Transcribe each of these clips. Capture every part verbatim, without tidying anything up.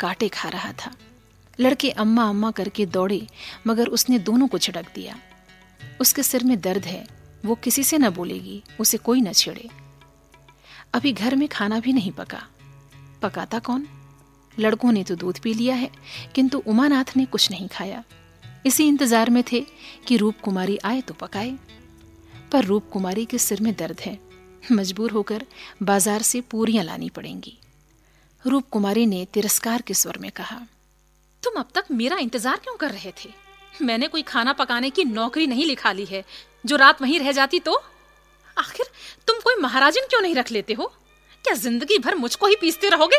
कांटे खा रहा था। लड़के अम्मा अम्मा करके दौड़े, मगर उसने दोनों को झटक दिया। उसके सिर में दर्द है, वो किसी से न बोलेगी, उसे कोई न छेड़े। अभी घर में खाना भी नहीं पका। पकाता कौन? लड़कों ने तो दूध पी लिया है, किंतु उमानाथ ने कुछ नहीं खाया। इसी इंतजार में थे कि रूप कुमारी आए तो पकाए। पर रूप कुमारी के सिर में दर्द है, मजबूर होकर बाजार से पूरियां लानी पड़ेंगी। रूप कुमारी ने तिरस्कार के स्वर में कहा, तुम अब तक मेरा इंतजार क्यों कर रहे थे? मैंने कोई खाना पकाने की नौकरी नहीं लिखा ली है, जो रात वहीं रह जाती तो? आखिर तुम कोई महाराजन क्यों नहीं रख लेते हो? क्या जिंदगी भर मुझको ही पीसते रहोगे?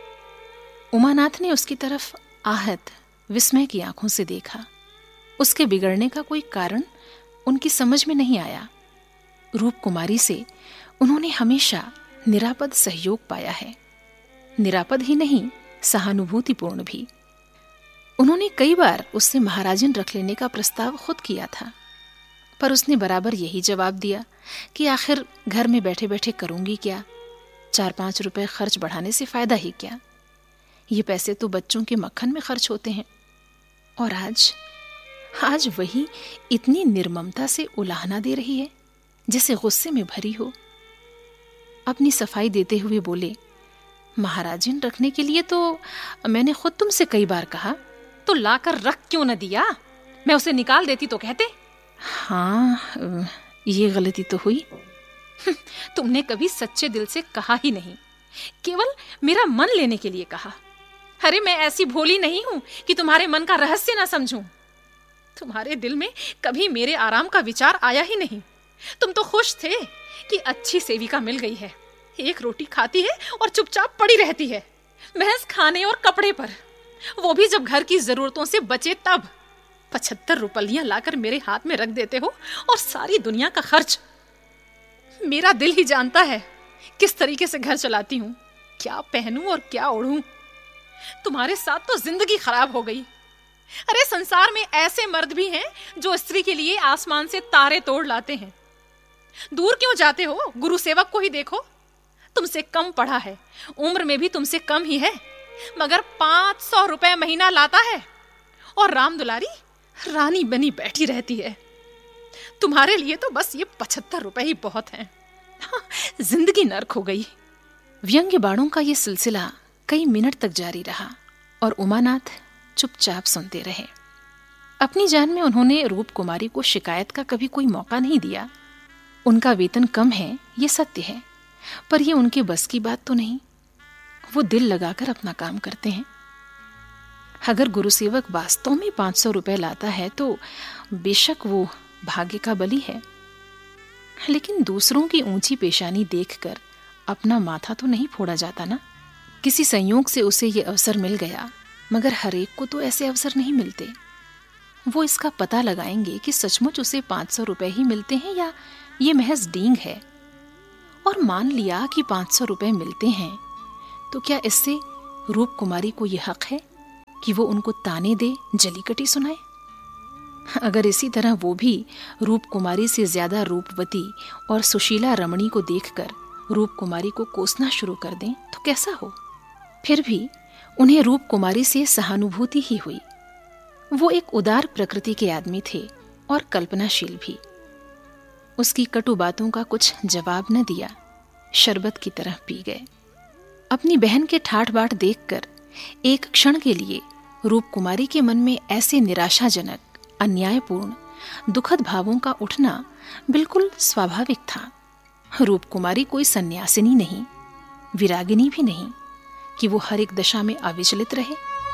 उमानाथ ने उसकी तरफ आहत विस्मय की आंखों से देखा। उसके बिगड़ने का कोई कारण उनकी समझ में नहीं आया। रूप कुमारी से उन्होंने हमेशा निरापद सहयोग पाया है। निरापद ही नहीं, सहानुभूतिपूर्ण भी। उन्होंने कई बार उससे महाराजन रख लेने का प्रस्ताव खुद किया था, पर उसने बराबर यही जवाब दिया कि आखिर घर में बैठे बैठे करूंगी क्या? चार पांच रुपए खर्च बढ़ाने से फायदा ही क्या? ये पैसे तो बच्चों के मक्खन में खर्च होते हैं। और आज आज वही इतनी निर्ममता से उलाहना दे रही है, जैसे गुस्से में भरी हो। अपनी सफाई देते हुए बोले, महाराजन रखने के लिए तो मैंने खुद तुमसे कई बार कहा, तो लाकर रख क्यों न दिया? मैं उसे निकाल देती तो कहते। हाँ, ये गलती तो हुई। तुमने कभी सच्चे दिल से कहा ही नहीं, केवल मेरा मन लेने के लिए कहा। अरे मैं ऐसी भोली नहीं हूं कि तुम्हारे मन का रहस्य ना समझूं। तुम्हारे दिल में कभी मेरे आराम का विचार आया ही नहीं। तुम तो खुश थे कि अच्छी सेविका मिल गई है, एक रोटी खाती है और चुपचाप पड़ी रहती है, महज खाने और कपड़े पर, वो भी जब घर की जरूरतों से बचे तब। पचहत्तर रुपलियां लाकर मेरे हाथ में रख देते हो और सारी दुनिया का खर्च। मेरा दिल ही जानता है किस तरीके से घर चलाती हूँ, क्या पहनूं और क्या ओढ़ूं। तुम्हारे साथ तो जिंदगी खराब हो गई। अरे संसार में ऐसे मर्द भी हैं जो स्त्री के लिए आसमान से तारे तोड़ लाते हैं। दूर क्यों जाते हो? गुरु सेवक को ही देखो, तुमसे कम पढ़ा है, उम्र में भी तुमसे कम ही है, मगर पांच सौ रुपए महीना लाता है और राम दुलारी रानी बनी बैठी रहती है। तुम्हारे लिए तो बस ये पचहत्तर रुपए ही बहुत हैं। जिंदगी नर्क हो गई। व्यंग्य बाणों का ये सिलसिला कई मिनट तक जारी रहा और उमानाथ चुपचाप सुनते रहे। अपनी जान में उन्होंने रूप कुमारी को शिकायत का कभी कोई मौका नहीं दिया। उनका वेतन कम है, ये सत्य है, पर ये उनके बस की बात तो नहीं। वो दिल लगाकर अपना काम करते हैं। अगर गुरुसेवक वास्तव में पांच सौ रुपए लाता है तो बेशक वो भाग्य का बली है, लेकिन दूसरों की ऊंची पेशानी देखकर अपना माथा तो नहीं फोड़ा जाता ना। किसी संयोग से उसे ये अवसर मिल गया, मगर हर एक को तो ऐसे अवसर नहीं मिलते। वो इसका पता लगाएंगे कि सचमुच उसे पांच सौ रुपए ही मिलते हैं या ये महज डींग है। और मान लिया कि पांच सौ रुपए मिलते हैं, तो क्या इससे रूप कुमारी को यह हक है कि वो उनको ताने दे, जलीकटी सुनाए? अगर इसी तरह वो भी रूप कुमारी से ज्यादा रूपवती और सुशीला रमणी को देखकर रूप कुमारी को कोसना शुरू कर दें तो कैसा हो? फिर भी उन्हें रूप कुमारी से सहानुभूति ही हुई। वो एक उदार प्रकृति के आदमी थे और कल्पनाशील भी। उसकी कटु बातों का कुछ जवाब न दिया, शरबत की तरह पी गए। अपनी बहन के ठाठ बाट देखकर एक क्षण के लिए रूप कुमारी के मन में ऐसे निराशाजनक, अन्यायपूर्ण, दुखद भावों का उठना बिल्कुल स्वाभाविक था। रूप कुमारी कोई सन्यासिनी नहीं, विरागिनी भी नहीं कि वो हर एक दशा में अविचलित रहे।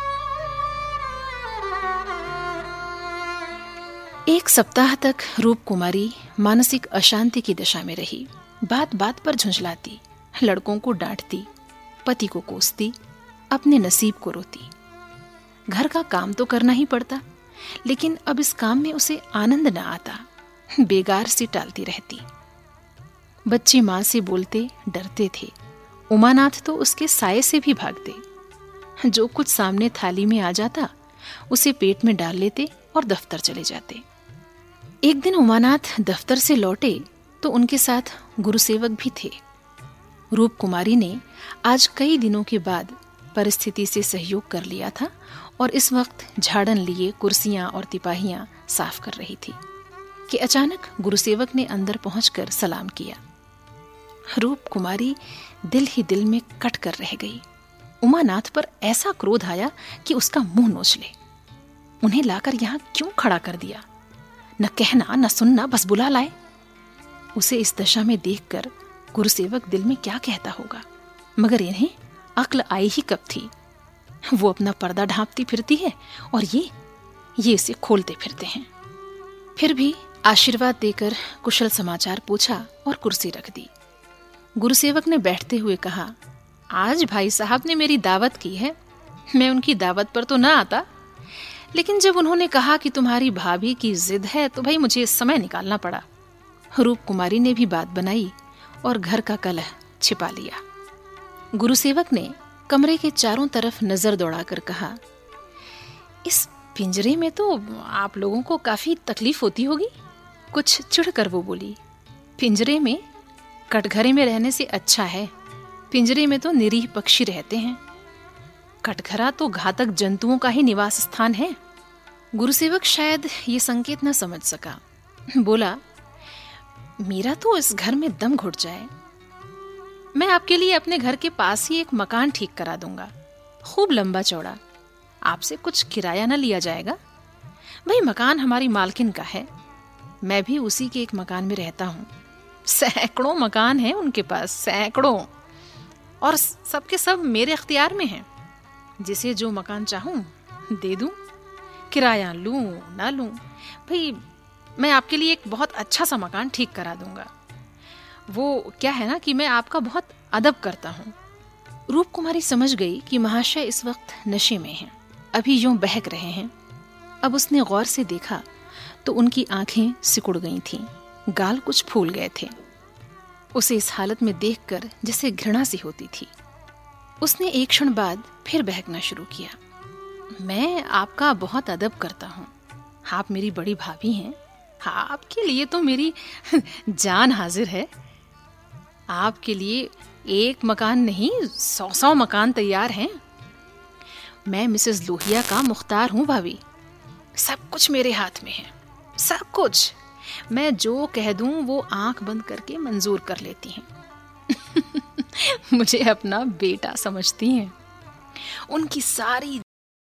एक सप्ताह तक रूप कुमारी मानसिक अशांति की दशा में रही। बात बात पर झुंझलाती, लड़कों को डांटती, पति को कोसती, अपने नसीब को रोती। घर का काम तो करना ही पड़ता, लेकिन अब इस काम में उसे आनंद न आता। बेगार सी टालती रहती। बच्चे माँ से बोलते डरते थे। उमानाथ तो उसके साये से भी भागते। जो कुछ सामने थाली में आ जाता उसे पेट में डाल लेते और दफ्तर चले जाते। एक दिन उमानाथ दफ्तर से लौटे तो उनके साथ गुरुसेवक भी थे। रूप कुमारी ने आज कई दिनों के बाद परिस्थिति से सहयोग कर लिया था और इस वक्त झाड़न लिए कुर्सियां और तिपाहियां साफ कर रही थी कि अचानक गुरुसेवक ने अंदर पहुंचकर सलाम किया। रूप कुमारी दिल ही दिल में कट कर रह गई। उमानाथ पर ऐसा क्रोध आया कि उसका मुंह नोच ले। उन्हें लाकर यहाँ क्यों खड़ा कर दिया? न कहना न सुनना, बस बुला लाए। उसे इस दशा में देखकर गुरुसेवक दिल में क्या कहता होगा, मगर इन्हें अक्ल आई ही कब थी। वो अपना पर्दा ढांपती फिरती है और ये ये इसे खोलते फिरते हैं। फिर भी आशीर्वाद देकर कुशल समाचार पूछा और कुर्सी रख दी। गुरुसेवक ने बैठते हुए कहा, आज भाई साहब ने मेरी दावत की है। मैं उनकी दावत पर तो ना आता, लेकिन जब उन्होंने कहा कि तुम्हारी भाभी की जिद है तो भाई मुझे समय निकालना पड़ा। रूप कुमारी ने भी बात बनाई और घर का कलह छिपा लिया। गुरुसेवक ने कमरे के चारों तरफ नजर दौड़ाकर कहा, इस पिंजरे में तो आप लोगों को काफी तकलीफ होती होगी। कुछ चिढ़कर वो बोली, पिंजरे में? कटघरे में रहने से अच्छा है। पिंजरे में तो निरीह पक्षी रहते हैं, कटघरा तो घातक जंतुओं का ही निवास स्थान है। गुरुसेवक शायद ये संकेत न समझ सका। बोला, मेरा तो इस घर में दम घुट जाए। मैं आपके लिए अपने घर के पास ही एक मकान ठीक करा दूंगा, खूब लंबा चौड़ा। आपसे कुछ किराया न लिया जाएगा। भाई मकान हमारी मालकिन का है, मैं भी उसी के एक मकान में रहता हूँ। सैकड़ों मकान हैं उनके पास, सैकड़ों, और सबके सब मेरे अख्तियार में हैं। जिसे जो मकान चाहूं दे दूं, किराया लूं ना लूं, भाई मैं आपके लिए एक बहुत अच्छा सा मकान ठीक करा दूंगा। वो क्या है ना कि मैं आपका बहुत अदब करता हूँ। रूप कुमारी समझ गई कि महाशय इस वक्त नशे में हैं, अभी यूं बहक रहे हैं। अब उसने गौर से देखा तो उनकी आंखें सिकुड़ गई थीं, गाल कुछ फूल गए थे। उसे इस हालत में देखकर जैसे घृणा सी होती थी। उसने एक क्षण बाद फिर बहकना शुरू किया। मैं आपका बहुत अदब करता हूँ, आप मेरी बड़ी भाभी हैं, आपके लिए तो मेरी जान हाजिर है। आपके लिए एक मकान नहीं, सौ सौ मकान तैयार हैं। मैं मिसेस लोहिया का मुख्तार हूँ भाभी, सब कुछ मेरे हाथ में है, सब कुछ। मैं जो कह दूं वो आंख बंद करके मंजूर कर लेती हैं। मुझे अपना बेटा समझती हैं। उनकी सारी